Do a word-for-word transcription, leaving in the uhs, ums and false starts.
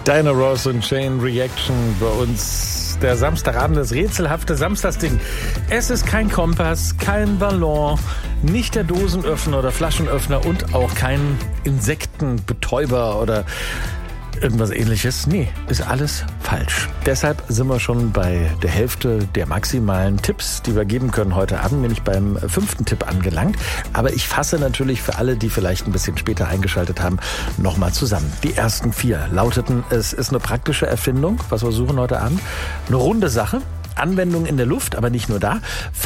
Diana Ross und Chain Reaction bei uns. Der Samstagabend, das rätselhafte Samstagsding. Es ist kein Kompass, kein Ballon, nicht der Dosenöffner oder Flaschenöffner und auch kein Insektenbetäuber oder irgendwas Ähnliches. Nee, ist alles falsch. Deshalb sind wir schon bei der Hälfte der maximalen Tipps, die wir geben können heute Abend, nämlich beim fünften Tipp angelangt. Aber ich fasse natürlich für alle, die vielleicht ein bisschen später eingeschaltet haben, nochmal zusammen. Die ersten vier lauteten, es ist eine praktische Erfindung, was wir suchen heute Abend. Eine runde Sache. Anwendung in der Luft, aber nicht nur da.